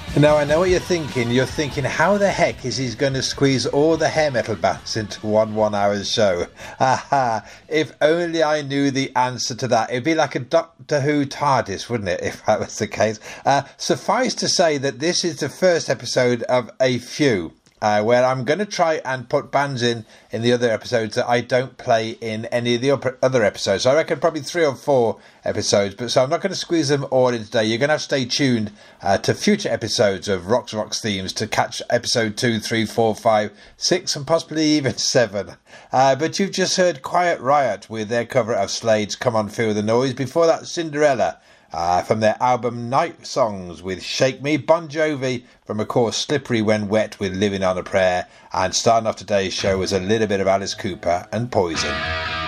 Now, I know what you're thinking. You're thinking, how the heck is he going to squeeze all the hair metal bands into one hour show? Aha, if only I knew the answer to that. It'd be like a Doctor Who TARDIS, wouldn't it, if that was the case? Suffice to say that this is the first episode of a few. Where I'm going to try and put bands in the other episodes that I don't play in any of the other episodes. So I reckon probably 3 or 4 episodes. But so I'm not going to squeeze them all in today. You're going to have to stay tuned to future episodes of Rocks Themes to catch episode 2, 3, 4, 5, 6 and possibly even 7. But you've just heard Quiet Riot with their cover of Slade's Come On Feel the Noise. Before that, Cinderella. From their album Night Songs with Shake Me, Bon Jovi from, of course, Slippery When Wet with Living on a Prayer, and starting off today's show was a little bit of Alice Cooper and Poison.